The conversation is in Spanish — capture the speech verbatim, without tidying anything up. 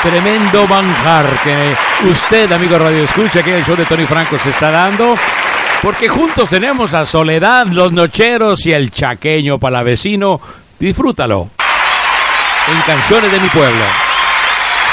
tremendo manjar que usted, amigo Radio Escucha, que el show de Tony Franco se está dando, porque juntos tenemos a Soledad, Los Nocheros y el Chaqueño Palavecino. Disfrútalo en Canciones de mi Pueblo.